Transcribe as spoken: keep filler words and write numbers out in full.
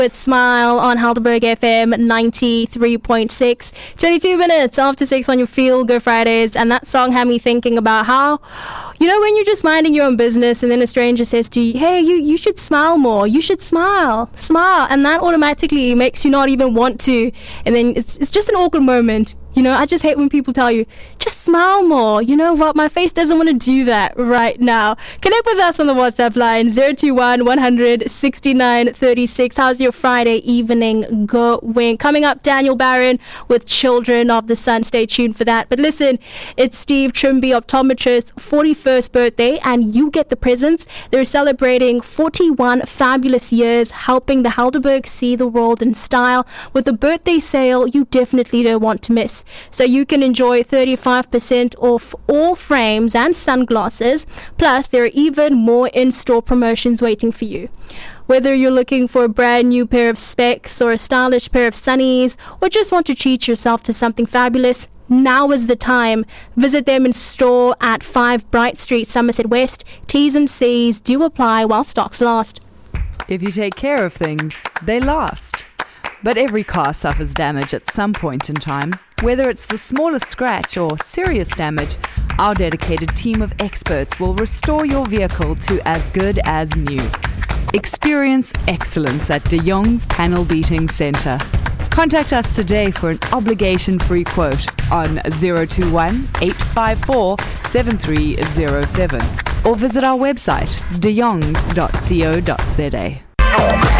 with Smile on Helderberg F M ninety-three point six. twenty-two minutes after six on your Feel Good Fridays, and that song had me thinking about how, you know, when you're just minding your own business and then a stranger says to you, hey, you, you should smile more, you should smile, smile, and that automatically makes you not even want to, and then it's it's just an awkward moment. You know, I just hate when people tell you, just smile more. You know what? My face doesn't want to do that right now. Connect with us on the WhatsApp line, zero two one, one hundred, sixty-nine thirty-six. How's your Friday evening going? Coming up, Daniel Barron with Children of the Sun. Stay tuned for that. But listen, it's Steve Trimby, optometrist's forty-first birthday, and you get the presents. They're celebrating forty-one fabulous years helping the Helderberg see the world in style with a birthday sale you definitely don't want to miss. So you can enjoy thirty-five percent off all frames and sunglasses. Plus, there are even more in-store promotions waiting for you. Whether you're looking for a brand new pair of specs or a stylish pair of sunnies, or just want to treat yourself to something fabulous, now is the time. Visit them in store at five Bright Street, Somerset West. T's and C's do apply while stocks last. If you take care of things, they last. But every car suffers damage at some point in time. Whether it's the smallest scratch or serious damage, our dedicated team of experts will restore your vehicle to as good as new. Experience excellence at De Jong's Panel Beating Centre. Contact us today for an obligation-free quote on zero two one, eight five four, seven three zero seven or visit our website de jongs dot co dot za.